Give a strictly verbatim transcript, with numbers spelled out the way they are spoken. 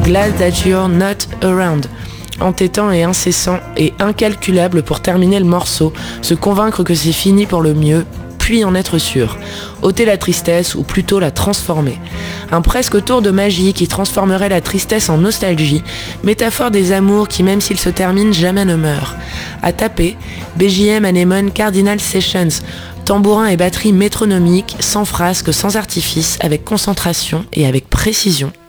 Glad that you're not around. Entêtant et incessant et incalculable pour terminer le morceau, se convaincre que c'est fini pour le mieux, puis en être sûr. Ôter la tristesse ou plutôt la transformer. Un presque tour de magie qui transformerait la tristesse en nostalgie, métaphore des amours qui même s'ils se terminent jamais ne meurent. À taper, B J M Anemone Cardinal Sessions, tambourin et batterie métronomique, sans frasque, sans artifice, avec concentration et avec précision.